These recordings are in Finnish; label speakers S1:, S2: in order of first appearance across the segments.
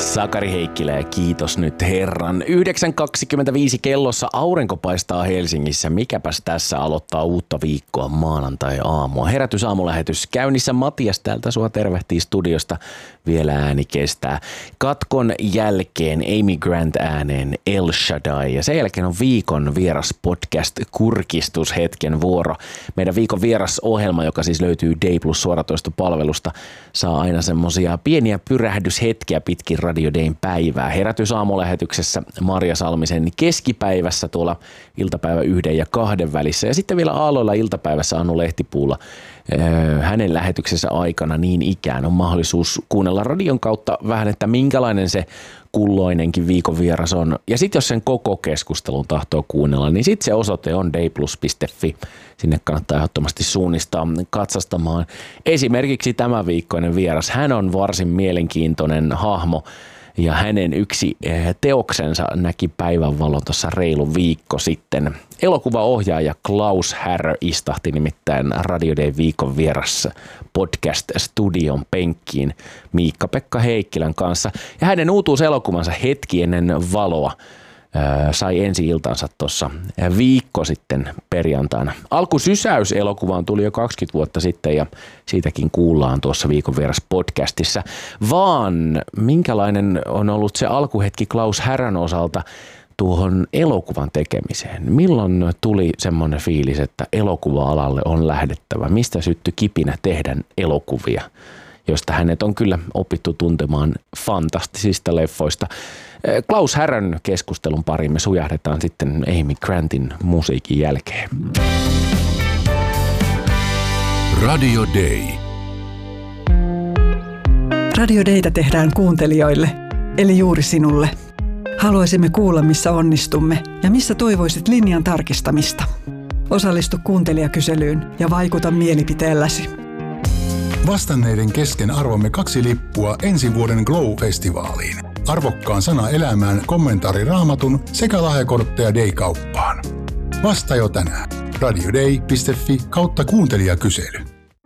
S1: Sakari Heikkilä ja kiitos nyt herran. 9.25 kellossa aurinko paistaa Helsingissä. Mikäpäs tässä aloittaa uutta viikkoa maanantai-aamua. Herätysaamulähetys käynnissä. Matias täältä sua tervehtii studiosta. Vielä ääni kestää. Katkon jälkeen Amy Grant ääneen El Shaddai. Ja sen jälkeen on viikon vieras podcast kurkistushetken vuoro. Meidän viikon vieras ohjelma, joka siis löytyy Day Plus suoratoistopalvelusta, saa aina semmosia pieniä pyrähdyshetkiä pitkin Radio Dayn päivää. Herätysaamulähetyksessä Marja Salmisen keskipäivässä tuolla iltapäivä 1 ja 2 välissä. Ja sitten vielä aalloilla iltapäivässä Anu Lehtipuulla hänen lähetyksensä aikana niin ikään on mahdollisuus kuunnella radion kautta vähän, että minkälainen se kulloinenkin viikon vieras on. Ja sitten jos sen koko keskustelun tahtoo kuunnella, niin sitten se osoite on dayplus.fi. Sinne kannattaa ehdottomasti suunnistaa katsastamaan. Esimerkiksi tämä viikkoinen vieras. Hän on varsin mielenkiintoinen hahmo. Ja hänen yksi teoksensa näki päivänvalon tuossa reilu viikko sitten. Elokuvaohjaaja Klaus Härö istahti nimittäin Radio Day viikon vieras podcast-studion penkkiin Miikka-Pekka Heikkilän kanssa. Ja hänen uutuuselokuvansa Hetki ennen valoa sai ensi-iltansa tuossa viikko sitten perjantaina. Alkusysäys elokuvaan tuli jo 20 vuotta sitten ja siitäkin kuullaan tuossa viikon vieras podcastissa. Vaan minkälainen on ollut se alkuhetki Klaus Härön osalta tuohon elokuvan tekemiseen? Milloin tuli semmoinen fiilis, että elokuva-alalle on lähdettävä? Mistä syttyi kipinä tehdä elokuvia, josta hänet on kyllä opittu tuntemaan fantastisista leffoista? Klaus Härön keskustelun pariin me sujahdetaan sitten Amy Grantin musiikin jälkeen.
S2: Radio Day.
S3: Radio Daytä tehdään kuuntelijoille, eli juuri sinulle. Haluaisimme kuulla, missä onnistumme ja missä toivoisit linjan tarkistamista. Osallistu kuuntelijakyselyyn ja vaikuta mielipiteelläsi.
S2: Vastanneiden kesken arvomme 2 lippua ensi vuoden Glow-festivaaliin. Arvokkaan sana elämään, kommentaari Raamatun sekä lahjakortteja Day-kauppaan. Vasta jo tänään. radioday.fi/kuuntelijakysely.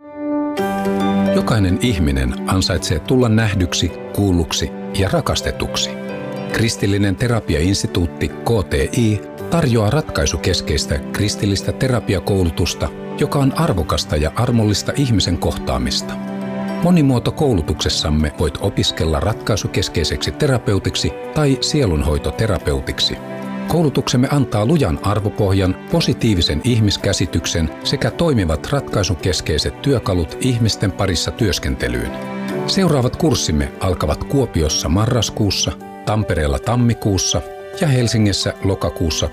S4: Jokainen ihminen ansaitsee tulla nähdyksi, kuulluksi ja rakastetuksi. Kristillinen terapiainstituutti KTI tarjoaa ratkaisukeskeistä kristillistä terapiakoulutusta, joka on arvokasta ja armollista ihmisen kohtaamista. Monimuotokoulutuksessamme voit opiskella ratkaisukeskeiseksi terapeutiksi tai sielunhoitoterapeutiksi. Koulutuksemme antaa lujan arvopohjan, positiivisen ihmiskäsityksen sekä toimivat ratkaisukeskeiset työkalut ihmisten parissa työskentelyyn. Seuraavat kurssimme alkavat Kuopiossa marraskuussa, Tampereella tammikuussa ja Helsingissä lokakuussa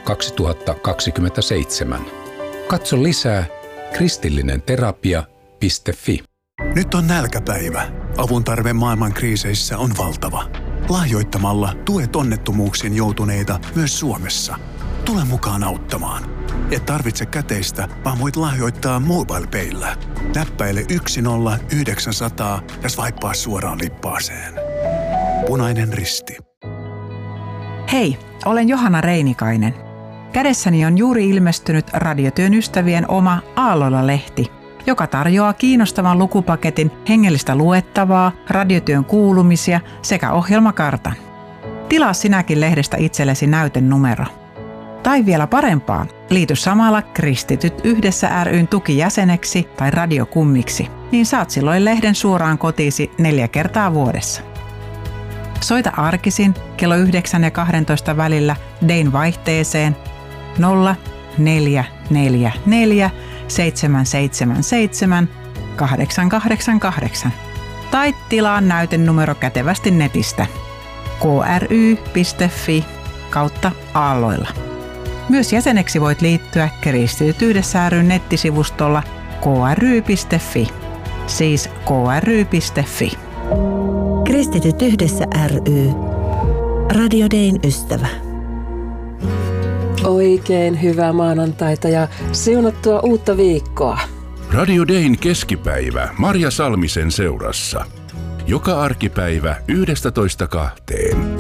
S4: 2027. Katso lisää kristillinenterapia.fi.
S5: Nyt on nälkäpäivä. Avun tarve maailman kriiseissä on valtava. Lahjoittamalla tuet onnettomuuksiin joutuneita myös Suomessa. Tule mukaan auttamaan. Et tarvitse käteistä, vaan voit lahjoittaa MobilePayllä. Näppäile 10900 ja swipea suoraan lippaaseen. Punainen Risti.
S6: Hei, olen Johanna Reinikainen. Kädessäni on juuri ilmestynyt Radiotyön ystävien oma Aalloilla-lehti, joka tarjoaa kiinnostavan lukupaketin hengellistä luettavaa, radiotyön kuulumisia sekä ohjelmakartan. Tilaa sinäkin lehdestä itsellesi näytenumero. Tai vielä parempaa, liity samalla Kristityt yhdessä ry:n tukijäseneksi tai radiokummiksi, niin saat silloin lehden suoraan kotiisi 4 kertaa vuodessa. Soita arkisin kello 9 ja 12 välillä Dayn vaihteeseen 0444 777 888 tai tilaa näytenumero kätevästi netistä kry.fi/aalloilla. Myös jäseneksi voit liittyä Kristityt yhdessä ry:n nettisivustolla kry.fi, siis kry.fi.
S7: Kristityt yhdessä ry. Radio Dayn ystävä.
S8: Oikein hyvää maanantaita ja siunattua uutta viikkoa.
S2: Radio Dayn keskipäivä Marja Salmisen seurassa. Joka arkipäivä 11:00–2:00.